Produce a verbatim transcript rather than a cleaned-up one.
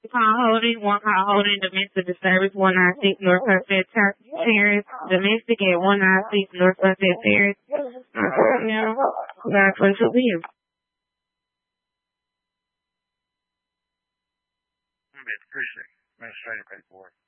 call holding, one call holding domestic disturbance, one nine six North Sunset Terrace, domestic at one nine six North Sunset Terrace. Uh, yeah, nine twenty-two p.m. Appreciate it. Administrative paperwork.